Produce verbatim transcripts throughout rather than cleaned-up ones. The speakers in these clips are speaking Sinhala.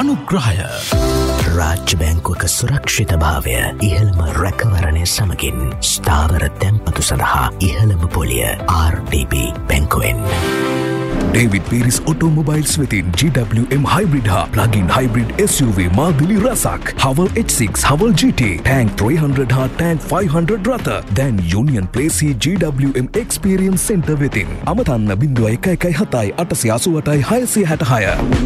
අනුග්‍රහය. රාජ්‍ය බැංකුවක සුරක්ෂිත භාවය ඉහළම රැකවරණය සමගින් ස්ථාවර තැන්පතු සඳහා ඉහළම පොලිය ආර් ඩී බී බැංකුවෙන්. David Pierce Automobiles වෙතින් G W M Hybrid හා Plug-in Hybrid S U V මාදිලි රසක් Haval H six Haval G T Tank three hundred හා Tank five hundred රථ දැන් Union Place G W M Experience Center වෙතින් අමතන්න බිංදුව එක එකයි හතයි අටසිය අසූ අටයි හයසිය හැටහය.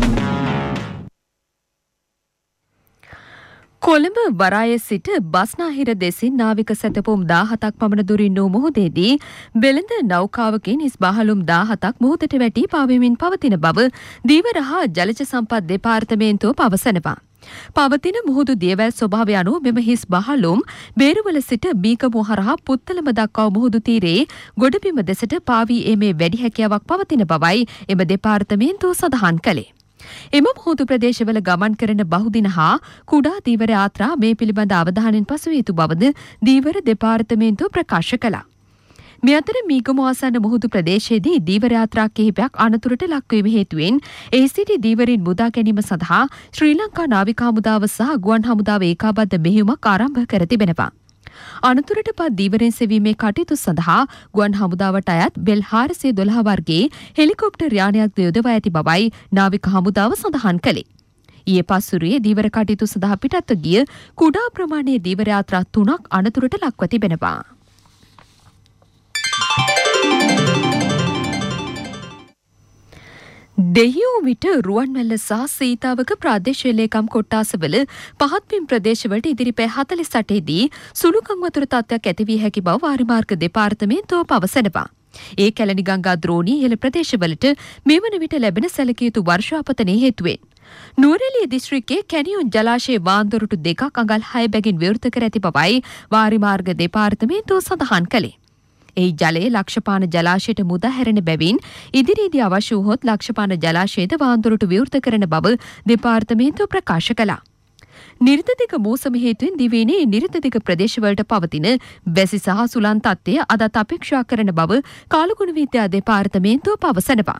කොළඹ වරායේ සිට බස්නාහිර දෙසින් නාවික සැතපුම් දාහතක් පමණ දුරින් වූ මුහුදේදී වෙළඳ නෞකාවකින් හිස් බහලුම් දාහතක් මුහුදට වැටී පාවෙමින් පවතින බව දීවර හා ජලජ සම්පත් දෙපාර්තමේන්තුව පවසනවා. පවතින මුහුදු දියවැල් ස්වභාවය අනුව මෙම හිස් බහලුම් බේරුවල සිට බීකමුව හරහා පුත්තලම දක්වා මුහුදු තීරයේ ගොඩබිම දෙසට පාවී ඒමේ වැඩි හැකියාවක් පවතින බවයි එම දෙපාර්තමේන්තුව සඳහන් කළේ. එම මුහුදු ප්‍රදේශවල ගමන් කරන බහුදින හා කුඩා දීවර යාත්‍රා මේ පිළිබඳ අවධානයෙන් පසු යුතු බවද දීවර දෙපාර්තමේන්තුව ප්‍රකාශ කළා. මේ අතර මීගමු ආසන්න මුහුදු ප්‍රදේශයේදී දීවර යාත්‍රා කිහිපයක් අනතුරට ලක්වීම හේතුවෙන් එහි සිටි දීවරින් මුදා ගැනීම සඳහා ශ්‍රී ලංකා නාවික හමුදාව සහ ගුවන් හමුදාව ඒකාබද්ධ මෙහෙයුමක් ආරම්භ කර තිබෙනවා. අනතුරට පත් දීවරෙන් සෙවීමේ කටයුතු සඳහා ගුවන් හමුදාවට අයත් බෙල් හාරසිය දොළහ වර්ගයේ හෙලිකොප්ටර් යානයක් යොදවා ඇති බවයි නාවික හමුදාව සඳහන් කළේ. ඊයේ පස්වරුවේ දීවර කටයුතු සඳහා පිටත්ව ගිය කුඩා ප්‍රමාණයේ දීවර යාත්‍රා තුනක් අනතුරට ලක්ව තිබෙනවා. දෙහියෝ විට රුවන්වැල්ල සහ සීතාවක ප්‍රාදේශීය ලේකම් කොට්ටාසවල පහත්පින් ප්‍රදේශවලට ඉදිරිපෑ හතළිස් අටේදී සුළු කංවතුර තත්ත්වයක් ඇති විය හැකි බව වාරිමාර්ග දෙපාර්තමේන්තුව පවසනවා. ඒ කැලණි ගංගා ද්‍රෝණී ඉහළ ප්‍රදේශවලට මේ වන විට ලැබෙන සැලකිය යුතු වර්ෂාපතනයේ හේතුවෙන් නුවරඑළිය දිස්ත්‍රික්කයේ කැනියොන් ජලාශයේ වාන්දොරටු දෙකක් අඟල් හය බැගින් විවෘත කර ඇති බවයි වාරිමාර්ග දෙපාර්තමේන්තුව සඳහන් කළේ. එහි ජලය ලක්ෂපාන ජලාශයට මුදා හැරෙන බැවින් ඉදිරියේදී අවශ්‍ය වුවහොත් ලක්ෂපාන ජලාශයේද වාන්දොරටු විවෘත කරන බව දෙපාර්තමේන්තුව ප්‍රකාශ කළා. නිර්තදික මෝසම හේතුවෙන් දිවයිනේ නිර්තදික ප්‍රදේශවලට පවතින වැසි සහ සුළං තත්ත්වය අදත් අපේක්ෂා කරන බව කාලගුණ විද්‍යා දෙපාර්තමේන්තුව පවසනවා.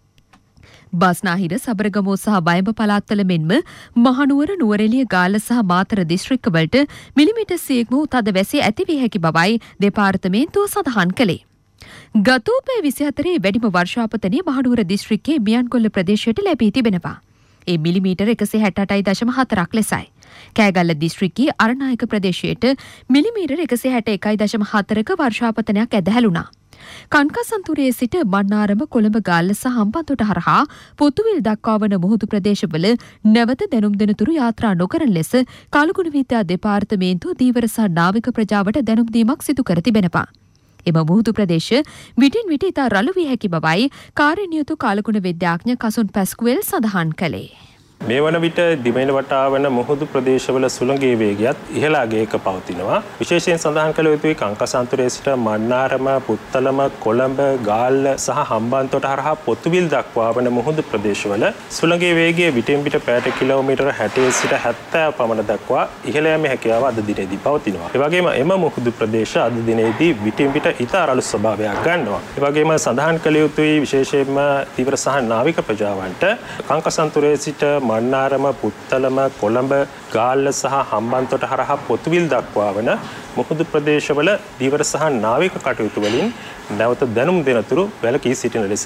බස්නාහිර සබරගමුව සහ බයඹ පළාත්වල මෙන්ම මහනුවර නුවරඑළිය ගාල්ල සහ මාතර දිස්ත්‍රික්කවලට මිලිමීටර් සියයක් වූ තද වැසි ඇති විය හැකි බවයි දෙපාර්තමේන්තුව සඳහන් කළේ. ගත පැය විසිහතරේ වැඩිම වර්ෂාපතනය මහනුවර දිස්ත්‍රික්කයේ මියන්ගොල්ල ප්‍රදේශයට ලැබී තිබෙනවා. ඒ මිලිමීටර් එකසිය හැට අටයි දශම හතරක් ලෙසයි. කෑගල්ල දිස්ත්‍රික්කයේ අරණායක ප්‍රදේශයට මිලිමීටර් එකසිය හැට එකයි දශම හතරක වර්ෂාපතනයක් ඇදහැළුණා. කන්කසන්තුරයේ සිට මන්නාරම කොළඹ ගාල්ල සහ හම්බන්තොට හරහා පොතුවිල් දක්වා වන මුහුදු ප්‍රදේශවල නැවත දැනුම් දෙනතුරු යාත්‍රා නොකරන ලෙස කාලගුණ විද්‍යා දෙපාර්තමේන්තුව දීවර සහ නාවික ප්‍රජාවට දැනුම් දීමක් සිදු කර තිබෙනවා. එම මුහුදු ප්‍රදේශ විටින් විට ඉතා රළු විය හැකි බවයි කාර්යනියුතු කාලගුණ විද්‍යාඥ කසුන් පැස්කුවෙල් සඳහන් කළේ. මේ වන විට දිමෙන වටා වන මුහුදු ප්‍රදේශවල සුළඟේ වේගයත් ඉහළ අගයක පවතිනවා. විශේෂයෙන් සඳහන් කළ යුතුයි කංකසන්තුරේ සිට මන්නාරම, පුත්තලම, කොළඹ, ගාල්ල සහ හම්බන්තොට හරහා පොතුවිල් දක්වා වන මුහුදු ප්‍රදේශවල සුළඟේ වේගය විටින් විට පැයට කිලෝමීටර් හැටය සිට හැත්තෑ පමණ දක්වා ඉහළ යාමේ හැකියාව අද දිනේදී පවතිනවා. ඒ වගේම එම මුහුදු ප්‍රදේශ අද දිනේදී විටින් විට ඉතා රළු ස්වභාවයක් ගන්නවා. ඒ වගේම සඳහන් කළ යුතුයි විශේෂයෙන්ම තීව්‍ර සහ නාවික ප්‍රජාවන්ට කංකසන්තුරේ සිට මන්නාරම, පුත්තලම, කොළඹ, ගාල්ල සහ හම්බන්තොට හරහා පොතුවිල් දක්වා වන මුහුදු ප්‍රදේශවල දීවර සහ නාවික කටයුතු වලින් නැවත දැනුම් දෙනතුරු වැළකී සිටින ලෙස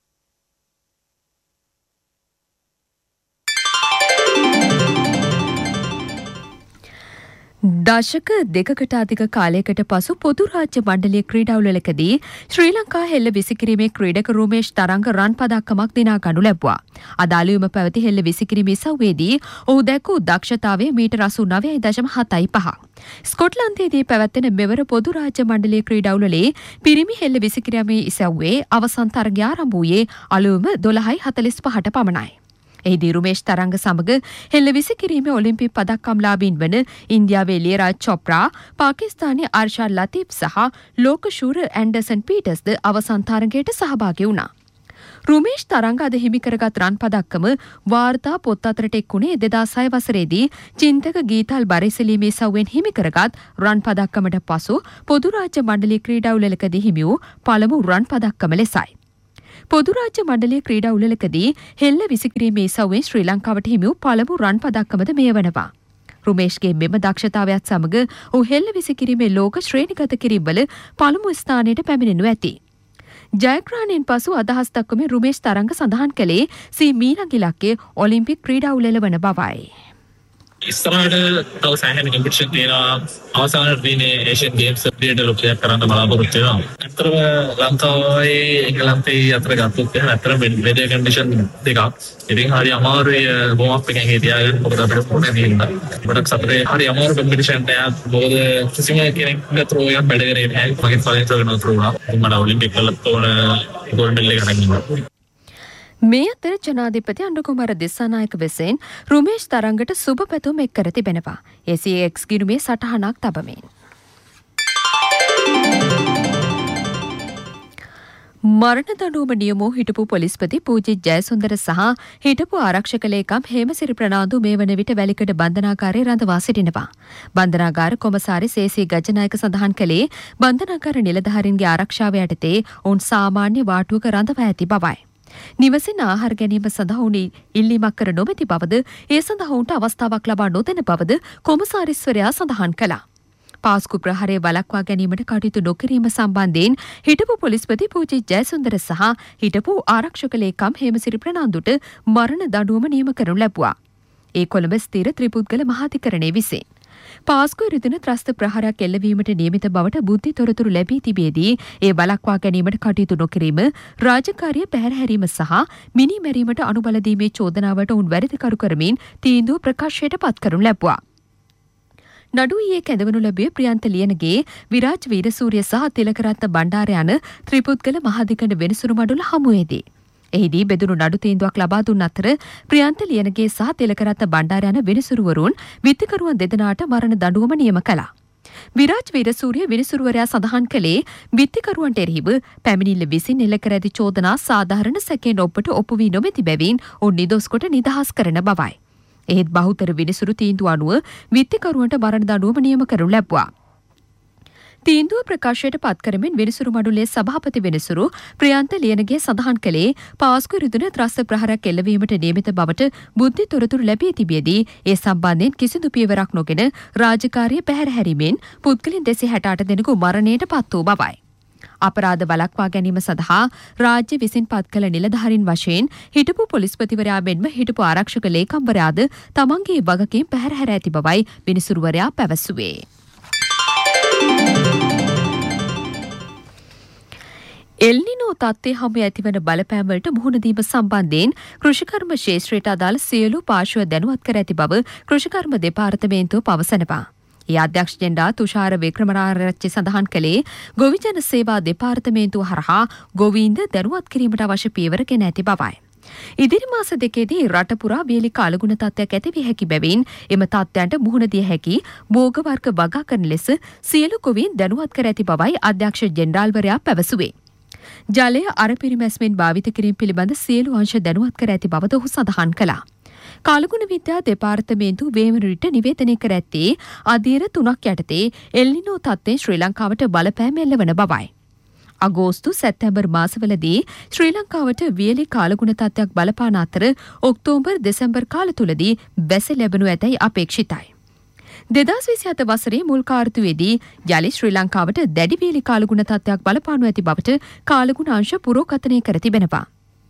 දශක දෙකකට අධික කාලයකට පසු පොදු රාජ්‍ය මණ්ඩලීය ක්‍රීඩාවලකදී ශ්‍රී ලංකා හෙල්ල විසිකිරීමේ ක්‍රීඩක රෝමේෂ් තරංග රන් පදක්කමක් දිනා ගනු ලැබුවා. අද අලුයම පැවති හෙල්ල විසිකිරීමේ ඉසව්වේදී ඔහු දැක්වූ දක්ෂතාවය මීටර් අසූ නවයයි දශම හතයි පහ. ස්කොට්ලන්තයේදී පැවැත්වෙන මෙවර පොදු රාජ්‍ය මණ්ඩලීය ක්‍රීඩාවලේ පිරිමි හෙල්ල විසිකිරීමේ ඉසව්වේ අවසන් තරගය ආරම්භ වූයේ අලුයම දොළහයි හතළිස් පහට පමණයි. එහිදී රුමේෂ් තරංග සමග හෙල්ල විසිකිරීමේ ඔලිම්පික් පදක්කම්ලාභීන් වන ඉන්දියාවේ ලියරාජ් චොප්රා, පාකිස්තානයේ අර්ෂාද් ලතීෆ් සහ ලෝකශූර ඇන්ඩර්සන් පීටර්ස්ද අවසන් තරගයට සහභාගී වුණා. රුමේෂ් තරංග අද හිමි කරගත් රන් පදක්කම වාර්තා පොත් අතරට එක්ුණේ දෙදහස් හය වසරේදී චින්තක ගීතල් බරිසලීමේ සව්වෙන් හිමි කරගත් රන් පදක්කමට පසු පොදු රාජ්‍ය මණ්ඩලීය ක්‍රීඩාවලකදී හිමි වූ පළමු රන් පදක්කම ලෙසයි. පොදු රාජ්‍ය මණ්ඩලයේ ක්‍රීඩා උළෙලකදී හෙල්ල විසිකිරීමේ ඉසව්වෙන් ශ්‍රී ලංකාවට හිමි වූ පළමු රන් පදක්කමද මෙය වනවා. රුමේෂ්ගේ මෙම දක්ෂතාවයත් සමග ඔහු හෙල්ල විසිකිරීමේ ලෝක ශ්‍රේණිගත කිරීම්වල පළමු ස්ථානයට පැමිණෙනු ඇති. ජයග්‍රහණයෙන් පසු අදහස් දක්වමින් රුමේෂ් තරංග සඳහන් කළේ සී මීළඟ ඉලක්කය ඔලිම්පික් ක්‍රීඩා උළෙල වන බවයි. ඉස්සරහට තව සෑහෙන කම්පිටිෂන් තියෙනවා. අවසානට තියෙන්නේ ඒෂියන් ගේම්ස් ක්‍රීඩා ලෝකයක් කරන්න බලාපොරොත්තු වෙනවා. අතරම ලංකාවේ එංගලන්තයේ අතර ගත්තොත් එහෙනම් අතරම වෙදර් කන්ඩිෂන් දෙකක්. ඉතින් හරි අමාරුයි වෝම් අප් එකෙන් ඒ තියාගෙන මොකද අපිට ෆෝනේ තියෙනවා. ගොඩක් සතරේ හරි අමාරු කම්පිටිෂන් එකක්. මොකද කිසිම කෙනෙක් ත්‍රෝ එකක් බැඩ කරේ නැහැ. මගේ ෆලෙන් ත්‍රෝ කරනවා ත්‍රෝ එක. මට ඔලිම්පික් වල තෝරන ගෝල්ඩ් මෙඩල් එක ගන්න. මේ අතර ජනාධිපති අනුකුමාර දිසානායක වෙසෙන් රුමේෂ් තරංගට සුබ පැතුම් එක් කර තිබෙනවා. ඒ සී එක්ස් ගිණුමේ සටහනක් තබමින්. මරණ දඬුවම නියමෝ හිටපු පොලිස්පති පූජිත් ජයසුන්දර සහ හිටපු ආරක්ෂක ලේකම් හේමසිරි ප්‍රනාන්දු මේ වන විට වැලිකඩ බන්ධනාගාරයේ රඳවා සිටිනවා. බන්ධනාගාර කොමසාරි සේසී ගජනායක සඳහන් කළේ බන්ධනාගාර නිලධාරීන්ගේ ආරක්ෂාව යටතේ ඔවුන් සාමාන්‍ය වාටුවක රඳවා ඇති බවයි. නිවසින් ආහාර ගැනීම සඳහා උනි ඉල්ලීමක් කර නොමැති බවද ඒ සඳහා උන්ට අවස්ථාවක් ලබා නොදෙන බවද කොමසාරිස්වරයා සඳහන් කළා. පාස්කු ප්‍රහාරය වළක්වා ගැනීමට කටයුතු නොකිරීම සම්බන්ධයෙන් හිටපු පොලිස්පති පූජිත් ජයසුන්දර සහ හිටපු ආරක්ෂක ලේකම් හේමසිරි ප්‍රනාන්දුට මරණ දඬුවම නියම කරනු ලැබුවා. ඒ කොළඹ ස්ථිර ත්‍රිපුද්ගල මහාධිකරණය විසින් පාස්කු ඍතුන ත්‍රස්ත ප්‍රහාරයක් එල්ලවීමට නියමිත බවට බුද්ධි තොරතුරු ලැබී තිබියදී ඒ වළක්වා ගැනීමට කටයුතු නොකිරීම රාජකාරිය පැහැරහැරීම සහ මිනි මැරීමට අනුබල දීමේ චෝදනාවට උන් වැරදිකරු කරමින් තීන්දුව ප්‍රකාශයට පත් කරනු ලැබුවා. නඩු ඊයේ කැඳවනු ලැබුවේ ප්‍රියන්ත ලියනගේ විරාජ් වීරසූරිය සහ තිලකරත්න බණ්ඩාර යන ත්‍රිපුද්ගල මහාධිකරණ වෙනසුරු මඩුල හමුවේදී එහිදී බෙදුණු නඩු තීන්දුවක් ලබා දුන් අතර ප්‍රියන්ත ලියනගේ සහ තිලකරත්න බණ්ඩාර යන වෙනසුරුවරුන් විත්තිකරුවන් දෙදෙනාට මරණ දඬුවම නියම කළා. විරාජ් වීරසූරිය වෙනසුරුවරයා සඳහන් කළේ විත්තිකරුවන්ට එරෙහිව පැමිණිල්ල විසින් එල්ල කර ඇති චෝදනා සාධාරණ සැකයෙන් ඔබට ඔප්පු වී නොමැති බැවින් ඔවුන් නිදොස් කොට නිදහස් කරන බවයි. එහෙත් බහුතර විනිසුරු තීන්දුව අනුව විත්තිකරුවන්ට මරණ දඬුවම නියම කරනු ලැබුවා. තීන්දුව ප්‍රකාශයට පත් කරමින් වෙනසුරු මඩුලේ සභාපති වෙනසුරු ප්‍රියන්ත ලියනගේ සඳහන් කළේ පාස්කු ඍතුන ත්‍රස්ත ප්‍රහාරයක් එල්ලවීමට නියමිත බවට බුද්ධි තොරතුරු ලැබී තිබියදී ඒ සම්බන්ධයෙන් කිසිදු පියවරක් නොගෙන රාජකාරිය පැහැරහැරීමෙන් පුද්ගලයන් දෙසිය හැට අට දෙනෙකු මරණයට පත් වූ බවයි. අපරාධ වළක්වා ගැනීම සඳහා රාජ්‍ය විසින් පත් කළ නිලධාරීන් වශයෙන් හිටපු පොලිස්පතිවරයා මෙන්ම හිටපු ආරක්ෂක ලේකම්වරයාද තමන්ගේ වගකීම් පැහැරහැර ඇති බවයි විනිසුරුවරයා පැවසුවේ. එල්නිනෝ තත්ත්වය හමු ඇතිවන බලපෑම්වලට මුහුණ දීම සම්බන්ධයෙන් කෘෂිකර්ම ශේෂ්ත්‍රයට අදාළ සියලු පාර්ශ්ව දැනුවත් කර ඇති බව කෘෂිකර්ම දෙපාර්තමේන්තුව පවසනවා. ඒ අධ්‍යක්ෂ ජෙනරාල් තුෂාර වික්‍රමරාරච්චි සඳහන් කළේ ගොවිජන සේවා දෙපාර්තමේන්තුව හරහා ගොවීන්ද දැනුවත් කිරීමට අවශ්‍ය පියවර ගෙන ඇති බවයි. ඉදිරි මාස දෙකේදී රට පුරා වියලි කාලගුණ තත්ත්වයක් ඇතිවිය හැකි බැවින් එම තත්ත්වයන්ට මුහුණ දිය හැකි භෝග වර්ග වගා කරන ලෙස සියලු ගොවීන් දැනුවත් කර ඇති බවයි අධ්‍යක්ෂ ජෙනරාල්වරයා පැවසුවේ. ජලය අරපිරිමැස්මෙන් භාවිත කිරීම පිළිබඳ සියලු අංශ දැනුවත් කර ඇති බවද ඔහු සඳහන් කළා. කාලගුණ විද්‍යා දෙපාර්තමේන්තුව වේවන විට නිවේදනය කර ඇත්තේ අධීර තුනක් යටතේ එල්නිනෝ තත්ත්වයෙන් ශ්‍රී ලංකාවට බලපෑම එල්ලවන බවයි. අගෝස්තු සැප්තැම්බර් මාසවලදී ශ්‍රී ලංකාවට වියලි කාලගුණ තත්ත්වයක් බලපාන අතර ඔක්තෝබර් දෙසැම්බර් කාල තුලදී වැස ලැබෙනු ඇතැයි අපේක්ෂිතයි. දෙදහස් විසිහත වසරේ මුල් කාර්තුවේදී යලි ශ්‍රී ලංකාවට දැඩි වියලි කාලගුණ තත්ත්වයක් බලපානු ඇති බවට කාලගුණ අංශ පුරෝකථනය කර තිබෙනවා.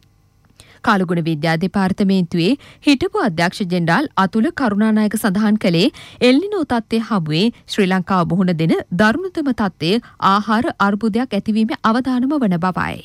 කාලගුණ විද්‍යා දෙපාර්තමේන්තුවේ හිටපු අධ්‍යක්ෂ ජෙනරාල් අතුල කරුණානායක සඳහන් කළේ එල්නිනෝ තත්ත්වය හමුවේ ශ්‍රී ලංකාව මුහුණ දෙන දරුණුතම තත්ත්වය ආහාර අර්බුදයක් ඇතිවීමේ අවදානම වන බවයි.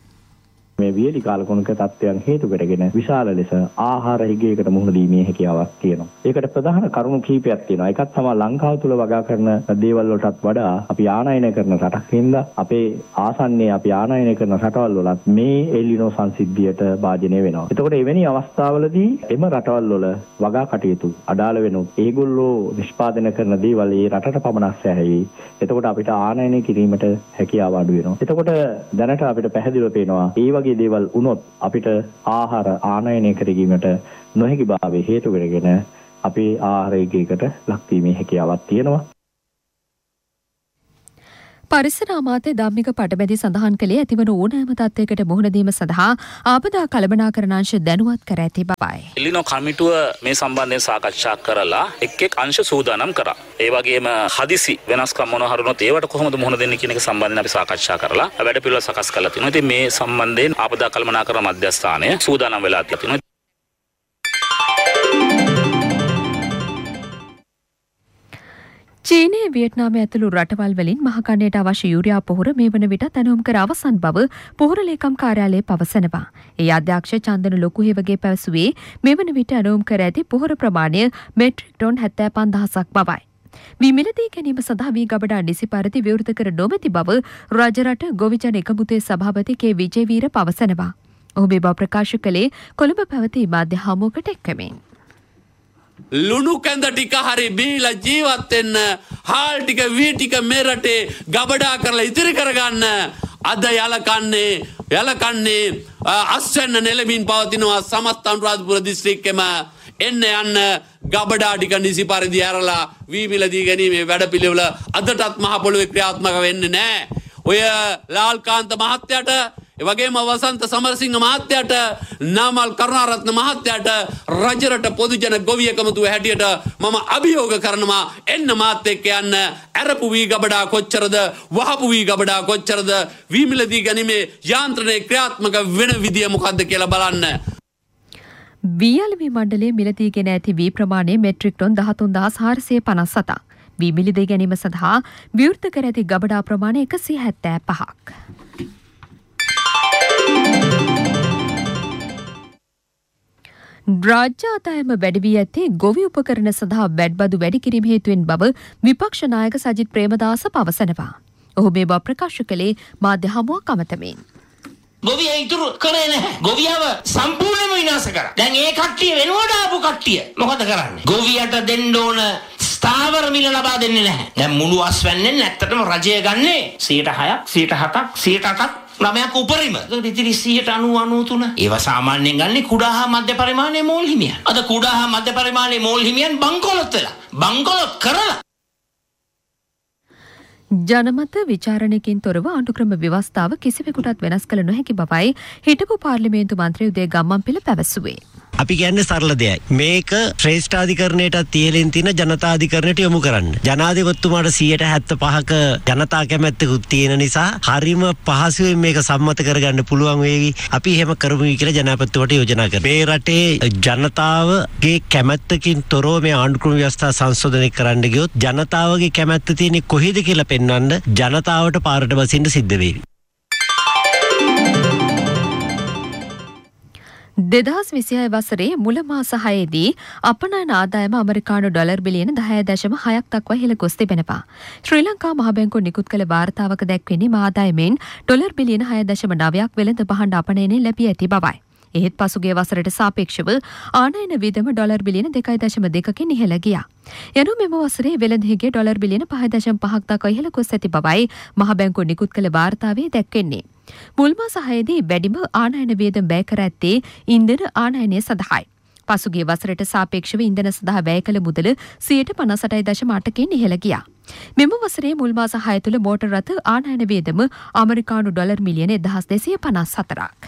මේ වියලි කාලගුණක තත්ත්වයන් හේතු කොටගෙන විශාල ලෙස ආහාර හිගයකට මුහුණ දීමේ හැකියාවක් තියෙනවා. ඒකට ප්‍රධාන කරුණු කිහිපයක් තියෙනවා. එකක් තමයි ලංකාව තුල වගා කරන දේවල් වලටත් වඩා අපි ආනයනය කරන රටක් හින්දා අපේ ආසන්නයේ අපි ආනයනය කරන රටවල් වලත් මේ එල්නිනෝ සංසිද්ධියට භාජනය වෙනවා. එතකොට එවැනි අවස්ථාවලදී එම රටවල් වල වගා කටයුතු අඩාල වෙනුත් ඒගොල්ලෝ නිෂ්පාදනය කරන දේවල් ඒ රටට පමණක් සැහැවි. එතකොට අපිට ආනයනය කිරීමට හැකියාව අඩු වෙනවා. එතකොට දැනට අපිට පැහැදිලිව පේනවා ඒ වගේ දේවල් වුණොත් අපිට ආහාර ආනයනය කිරීමට නොහැකි භාවයේ හේතු වෙගෙන අපේ ආහාර ඒකයකට ලක්වීමේ හැකියාවක් තියෙනවා. පරිසර අමාත්‍ය ධම්මික පටබැදි සඳහන් කළේ ඇතිවන ඕනෑම තත්ත්වයකට මුහුණ දීම සඳහා ආපදා කළමනාකරණ අංශ දැනුවත් කර ඇති බවයි. එලිනෝ කමිටුව මේ සම්බන්ධයෙන් සාකච්ඡා කරලා එක් එක් අංශ සූදානම් කරා. ඒ වගේම හදිසි වෙනස්කම් මොනවා හරුනොත් ඒවට කොහොමද මුහුණ දෙන්නේ කියන එක සම්බන්ධයෙන් අපි සාකච්ඡා කරලා වැඩ පිළිවෙල සකස් කරලා තිනවා. ඉතින් මේ සම්බන්ධයෙන් ආපදා කළමනාකරණ මධ්‍යස්ථානය සූදානම් වෙලා තිනවා. චීනය වියට්නාමය ඇතුළු රටවල් වලින් මහකන්නයට අවශ්‍ය යූරියා පොහොර මේ වන විට තැනුම් කර අවසන් බව පොහොර ලේකම් කාර්යාලය පවසනවා. ඒ අධ්‍යක්ෂ චන්දන ලොකුහේවගේ පැවසුවේ මේ වන විට අනුම් කර ඇති පොහොර ප්‍රමාණය මෙට්‍රික් ටොන් හැත්තෑ පන්දහසක් බවයි. වී මිලදී ගැනීම සඳහා වී ගබඩා නිසි පරිදි විවෘත කර නොමැති බව රජරට ගොවිජන එකමුතුවේ සභාපති කේ විජේවීර පවසනවා. ඔහු මේ බව ප්‍රකාශ කළේ කොළඹ පැවති මාධ්‍ය හමුවකට එක්කමින්. ලුණු කැඳ ටික හරි බීලා ජීවත් වෙන්න හාල් ටික වී ටික මේ රටේ ගබඩා කරලා ඉතිරි කරගන්න අද යලකන්නේ යලකන්නේ අස්වැන්න නෙලමින් පවතිනවා සමස්ත අනුරාධපුර දිස්ත්‍රික්කෙම එන්න යන්න ගබඩා ටික නිසි පරිදි ඇරලා වී මිලදී ගැනීමේ වැඩපිළිවෙල අදටත් මහ පොළොවේ ක්‍රියාත්මක වෙන්නේ නැහැ. ඔය ලාල්කාන්ත මහත්තයාට එවැගේම වසන්ත සමරසිංහ මහත්තයාට නාමල් කරුණාරත්න මහත්තයාට රජරට පොදුජන ගොවි එකමුතුව හැටියට මම අභියෝග කරනවා එන්න මාත් එක්ක යන්න ඇරපු වී ගබඩා කොච්චරද වහපු වී ගබඩා කොච්චරද වී මිලදී ගැනීමේ යාන්ත්‍රණය ක්‍රියාත්මක වෙන විදිය මොකද්ද කියලා බලන්න. වී මණ්ඩලයේ මිලදී ගෙන ඇති වී ප්‍රමාණය මෙට්‍රික් ටොන් දහතුන් දහස් හාරසිය පනස් සතක්. වී මිලදී ගැනීම සඳහා විවෘත කර ඇති ගබඩා ප්‍රමාණය එකසිය හැත්තෑ පහක්. රාජ්‍ය ආදායම වැඩි වී ඇත්තේ ගොවි උපකරණ සඳහා වැඩබදු වැඩි කිරීම හේතුවෙන් බව විපක්ෂ නායක සජිත් ප්‍රේමදාස පවසනවා. ඔහු මේ බව ප්‍රකාශ කළේ මාධ්‍ය හමුවක් අමතමින්. ගොවියා ඉතුරු කරේ නැහැ. ගොවියව සම්පූර්ණයෙන්ම විනාශ කරා. දැන් ඒ කට්ටිය වෙනුවට ආපු කට්ටිය මොකද කරන්නේ? ගොවියට දෙන්න ඕන ස්ථාවර මිල ලබා දෙන්නේ නැහැ. දැන් මුළු අස්වැන්නෙන් ඇත්තටම රජය ගන්නේ සියයට හයක්, සියයට හතක්, සියයට අටක් ළමයක් උපරිම. ඒක ඉතිරි සියයට අනූ අනූ තුන. ඒවා සාමාන්‍යයෙන් ගන්නේ කුඩා හා මධ්‍ය පරිමාණයේ මෝල් හිමියන්. අද කුඩා හා මධ්‍ය පරිමාණයේ මෝල් හිමියන් බංකොලොත් වෙලා. බංකොලොත් කරලා ජනමත විචාරණයකින් තොරව ආණ්ඩුක්‍රම ව්‍යවස්ථාව කිසිවෙකුටත් වෙනස් කළ නොහැකි බවයි හිටපු පාර්ලිමේන්තු මන්ත්‍රී උදේ ගම්මන්පිල පැවසුවේ. අපි කියන්නේ සරල දෙයයි. මේක ශ්‍රේෂ්ඨාධිකරණයටත් තියලින් තියෙන ජනතාධිකරණයට යොමු කරන්න. ජනාධිපතිතුමාට සියයට හැත්තෑ පහක ජනතා කැමැත්තකුත් තියෙන නිසා හරිම පහසුවෙන් මේක සම්මත කරගන්න පුළුවන් වේවි. අපි එහෙම කරමු කියලා ජනාධිපතිතුමාට යෝජනා කරනවා. මේ රටේ ජනතාවගේ කැමැත්තකින් තොරව මේ ආණ්ඩුක්‍රම ව්‍යවස්ථාව සංශෝධනය කරන්න ගියොත් ජනතාවගේ කැමැත්ත තියෙන්නේ කොහේද කියලා පෙන්වන්න ජනතාවට පාරට බසින්න සිද්ධ වෙයි. දෙදහස් විසිහය වසරේ මුල මාස හයේදී අපනයන ආදායම ඇමරිකානු ඩොලර් බිලියන දහය දශම හයක් දක්වා ඉහළ ගොස් තිබෙනවා. ශ්‍රී ලංකා මහ බැංකුව නිකුත් කළ වාර්තාවක දැක්වෙන්නේ ආදායමෙන් ඩොලර් බිලියන හය දශම නවයක් වෙළඳ භාණ්ඩ අපනයනයෙන් ලැබී ඇති බවයි. එහෙත් පසුගිය වසරට සාපේක්ෂව ආනයන වියදම ඩොලර් බිලියන දෙකයි දශම දෙකකින් ඉහළ ගියා. යනු මෙම වසරේ වෙළඳහිගේ ඩොලර් බිලියන පහ දශම පහක් දක්වා ඉහළ ගොස් ඇති බවයි මහ බැංකුව නිකුත් කළ වාර්තාවේ දැක්වෙන්නේ. මුල් මාස හයේදී වැඩිම ආනයන වියදම් වැය කර ඇත්තේ ඉන්ධන ආනයනය සඳහායි. පසුගිය වසරට සාපේක්ෂව ඉන්ධන සඳහා වැය කළ මුදල සියයට පනස් අටයි දශම අටකින් ඉහළ ගියා. මෙම වසරේ මුල් මාස හය තුළ මෝටර් රථ ආනයන වියදම ඇමරිකානු ඩොලර් මිලියන දහස් දෙසිය පනස් හතරක්.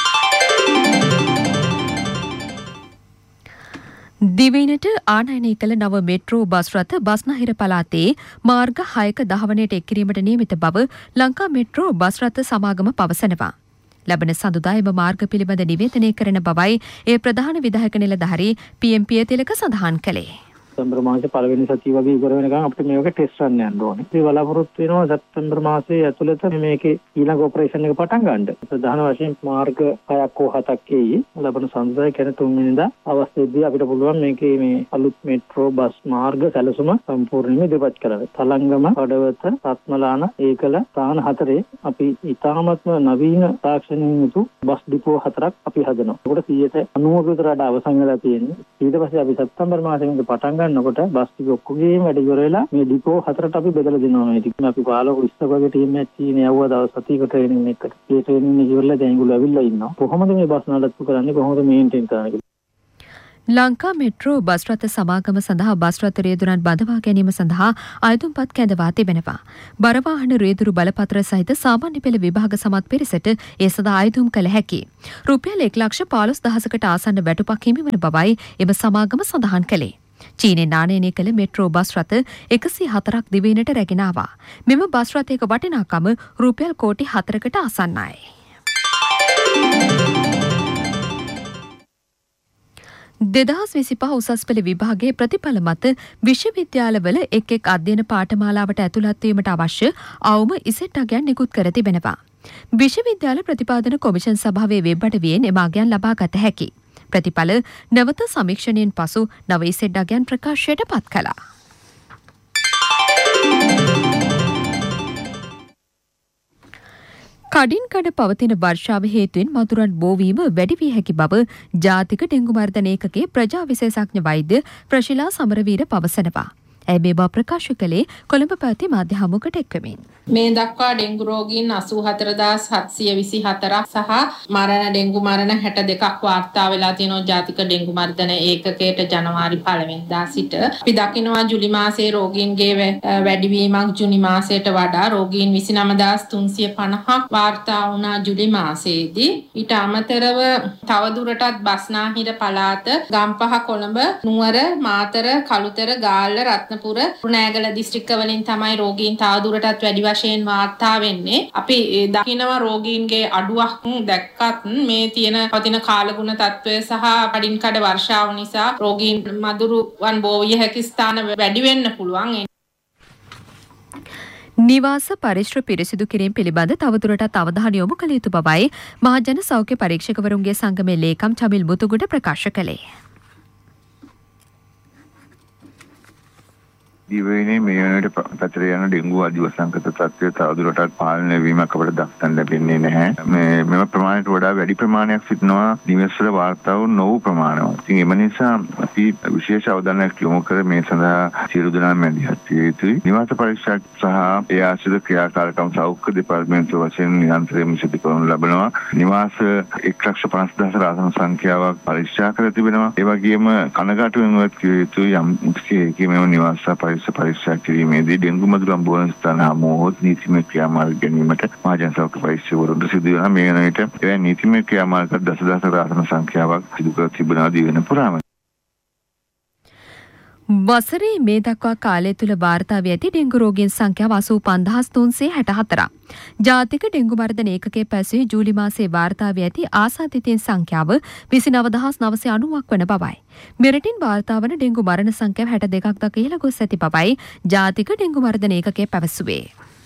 දිවයිනට ආනයනය කළ නව මෙට්‍රෝ බස් රථ බස්නාහිර පළාතේ මාර්ග හයක දහවනයට එක්කිරීමට නියමිත බව ලංකා මෙට්‍රෝ බස් රථ සමාගම පවසනවා. ලබන සඳුදා එම මාර්ග පිළිබඳ නිවේදනය කරන බවයි ඒ ප්‍රධාන විධායක නිලධාරී පී.එම්.පිය තිලක සඳහන් කළේ. සැප්තැම්බර් මාසේ පළවෙනි සතිය වගේ ඉවර වෙනකන් අපිට මේක ටෙස්ට් කරන්න යන්න ඕනේ. අපි බලාපොරොත්තු වෙනවා සැප්තැම්බර් මාසයේ ඇතුළත මේකේ ඊළඟ ඔපරේෂන් එක පටන් ගන්න. ප්‍රධාන වශයෙන් මාර්ග හයක් හෝ හතක් එයි. ලබන සඳුදා කියන්නේ තුන් වෙනිදා අවස්ථාවේදී අපිට පුළුවන් මේකේ මේ අලුත් මෙට්‍රෝ බස් මාර්ග සැලසුම සම්පූර්ණයෙන්ම ඉදිරිපත් කරගන්න. තලංගම, කඩවත, රත්මලාන, ඒකල ස්ථාන හතරේ අපි ඉතාමත්ම නවීන තාක්ෂණික යුතු බස් ඩිපෝ හතරක් අපි හදනවා. ඒකට සියයට අනූව විතර අවසන් වෙලා තියෙන්නේ. ඊට පස්සේ අපි සැප්තැම්බර් මාසෙ මේක පටන් නකොට බස් ටික ඔක්කොගේම වැඩ ඉවර වෙලා මේ ඩිපෝ හතරට අපි බෙදලා දෙනවා. මේ ටික අපි පාලක විස්තර වගේ ටීම් එකක් චීනේ යවුවා දවස් හතක ට්‍රේනින් එකකට. ඒ ට්‍රේනින් එක ඉවරලා දැන් ඒගොල්ලෝ ඇවිල්ලා ඉන්නවා. කොහොමද මේ බස් නඩත්තු කරන්නේ, කොහොමද මේන්ටේන් කරන්නේ? ලංකා මෙට්‍රෝ බස් රථ සමාගම සඳහා බස් රථ රියදුරන් බඳවා ගැනීම සඳහා අයදුම්පත් කැඳවා තිබෙනවා. බර වාහන රියදුරු බලපත්‍ර සහිත සාමාන්‍ය පෙළ විභාග සමත් පිරිසට ඒ සඳහා අයදුම් කළ හැකි. රුපියල් එක ලක්ෂ පහළොස් දහසකට ආසන්න වැටුපක් හිමිවන බවයි එම සමාගම සඳහන් කළේ. චීනයේ නානයනය කළ මෙට්‍රෝ බස් රථ එකසිය හතරක් දිවයිනට රැගෙන ආවා. මෙම බස් රථයක වටිනාකම රුපියල් කෝටි හතරකට ආසන්නයි. දෙදහස් විසිපහ උසස් පෙළ විභාගයේ ප්‍රතිඵල මත විශ්වවිද්‍යාලවල එක් එක් අධ්‍යයන පාඨමාලාවට ඇතුළත් වීමට අවශ්‍ය අවම ඉසෙට් අගයන් නිකුත් කර තිබෙනවා. විශ්වවිද්‍යාල ප්‍රතිපාදන කොමිෂන් සභාවේ වෙබ් අඩවියෙන් එම අගයන් ලබා ගත හැකි. ප්‍රතිඵල නැවත සමීක්ෂණයෙන් පසු නව ඉසෙට් අගයන් ප්‍රකාශයට පත් කළා. කඩින් කඩ පවතින වර්ෂාව හේතුවෙන් මතුරන් බෝවීම වැඩි විය හැකි බව ජාතික ඩෙංගු මර්ධන ඒකකයේ ප්‍රජා විශේෂඥ වෛද්‍ය ප්‍රශිලා සමරවීර පවසනවා. ඇය මේ බව ප්‍රකාශ කළේ කොළඹ පැවති මාධ්‍ය හමුවකට එක්වමින්. මේ දක්වා ඩෙංගු රෝගීන් අසූ හතර හදාස් හත්සිය විසි හතරක් සහ මරණ ඩෙංගු මරණ හැට දෙකක් වාර්තා වෙලා තියෙනවා ජාතික ඩෙංගු මර්ධන ඒකකයට ජනවාරි පළවෙනිදා සිට. අපි දකිනවා ජුලි මාසයේ රෝගීන්ගේ වැඩිවීමක් ජුනි මාසයට වඩා රෝගීන් විසිනම හදාස් තුන්සිය පනහක් වාර්තා වුණා ජුලි මාසයේදී. ඊට අමතරව තවදුරටත් බස්නාහිර පළාත, ගම්පහ, කොළඹ, නුවර, මාතර, කළුතර, ගාල්ල, රත්නපුර, රුණෑගල දිස්ත්‍රික්ක වලින් තමයි රෝගීන් තවදුරටත් වැඩි වශයෙන් වාර්තා වෙන්නේ. අපි දකිනවා රෝගීන්ගේ අඩුවක් දැක්කත් මේ තියෙන පතින කාලගුණ තත්ත්වය සහ කඩින් කඩ වර්ෂාව නිසා රෝගීන් මදුරුවන් බෝ විය හැකි ස්ථාන වැඩි වෙන්න පුළුවන්. නිවාස පරිශ්‍ර පිරිසිදු කිරීම පිළිබඳ තවදුරටත් අවධානය යොමු කළ යුතු බවයි මහජන සෞඛ්‍ය පරීක්ෂකවරුන්ගේ සංගමේ ලේකම් චමිල් මුතුගුඩ ප්‍රකාශ කළේ. දිවයිනේ මේ වෙනකොට පැතිර යන ඩෙන්ගු ආදී වසංගත තත්ත්වය තවදුරටත් පාලනය වීමක් අපට දක්වන්න ලැබෙන්නේ නැහැ. මේ මෙම ප්‍රමාණයට වඩා වැඩි ප්‍රමාණයක් සිටිනවා නිවෙස්වල වාර්තා වූ නොවු ප්‍රමාණවත්. ඉතින් එම නිසා අපි විශේෂ අවධානයක් යොමු කර මේ සඳහා සියලු දෙනා මැදිහත් විය යුතුයි. නිවාස පරීක්ෂා සහ ඒ ආශ්‍රිත ක්‍රියාකාරකම් සෞඛ්‍ය දෙපාර්තමේන්තුව වශයෙන් නිරන්තරයෙන්ම සිදු කරනු ලබනවා. නිවාස එක් ලක්ෂ පනස් දහසක ආසන සංඛ්‍යාවක් පරීක්ෂා කර තිබෙනවා. ඒ වගේම කනගාටු වෙනවත් කිය යුතුයි යම් කිසි මෙම නිවාස පරීක්ෂා කිරීමේදී ඩෙන්ගු මදුරුවන් බොහෝ ස්ථාන හමුවොත් නීතිමය ක්‍රියාමාර්ග ගැනීමට මහජන සෞඛ්‍ය පරීක්ෂකවරුන්ට සිදු වෙනවා. මේ වෙන විට එවැනි නීතිමය ක්‍රියාමාර්ග දසදහසක ආසන සංඛ්‍යාවක් සිදු කර තිබෙනවා දිවෙන පුරාම. වසරේ මේ දක්වා කාලය තුළ වාර්තා වී ඇති ඩෙංගු රෝගීන් සංඛ්‍යාව අසූ පන්දහස් තුන්සිය හැට හතරක්. ජාතික ඩෙංගු මර්ධන ඒකකයේ පැවසුවේ ජූලි මාසයේ වාර්තා වී ඇති ආසාදිතයින් සංඛ්‍යාව විසිනව දහස් නවසිය අනූවක් වන බවයි. මෙරටින් වාර්තා වන ඩෙංගු මරණ සංඛ්‍යාව හැට දෙකක් දක්වා ඉහළ ගොස් ඇති බවයි ජාතික ඩෙංගු මර්ධන ඒකකයේ පැවසුවේ.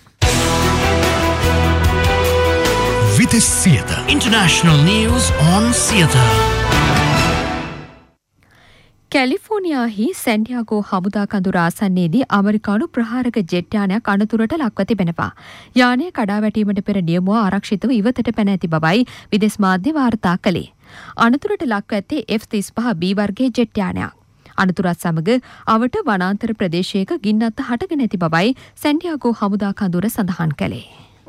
Vitis Theatre. International news on theatre. කැලිෆෝනියාහි සැන්ඩියාගෝ හමුදා කඳුර ආසන්නයේදී අමරිකානු ප්‍රහාරක ජෙට් යානයක් අනතුරට ලක්ව තිබෙනවා. යානය කඩා වැටීමට පෙර නියමුව ආරක්ෂිතව ඉවතට පැන ඇති බවයි විදේශ මාධ්‍ය වාර්තා කළේ. අනතුරට ලක්ව ඇත්තේ එෆ් තිස් පහ බී වර්ගයේ ජෙට් යානයක්. අනතුරත් සමග අවට වනාන්තර ප්‍රදේශයක ගින්නත් හටගෙන ඇති බවයි සැන්ඩියාගෝ හමුදා කඳුර සඳහන් කළේ.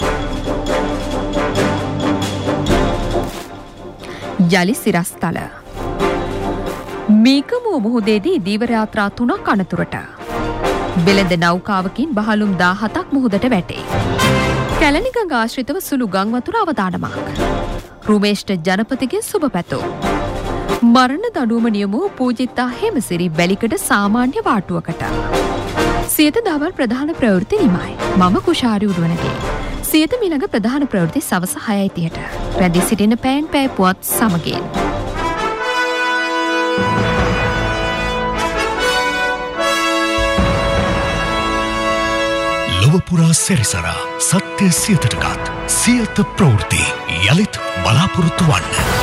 යලි සිරස්තල මීකමුව මුහුදේදී දීවර යාත්‍රා තුනක් අනතුරට. වෙළඳ නෞකාවකින් බහලුම් දාහතක් මුහුදට වැටේ. කැලණිගඟ ආශ්‍රිතව සුළු ගං වතුර අවදානමක්. රුමේෂ්ට ජනපතිගේ සුබ පැතෝ. මරණ දඬුවම නියමුව පූජිත්තා හේමසිරි වැලිකඩ සාමාන්‍ය වාටුවකට. සියත දවල් ප්‍රධාන ප්‍රවෘත්ති නිමයි. මම කුෂාරි උඩුවනගේ. සියත මිළඟ ප්‍රධාන ප්‍රවෘත්ති සවස හයයි තිහට. රැඳී සිටින පෑන් පෑ පුවත් සමගින්. ලොවපුරා සැරිසරා සත්‍ය සියතටගත් සියත ප්‍රවෘත්ති යළිත් බලාපොරොත්තු වන්න.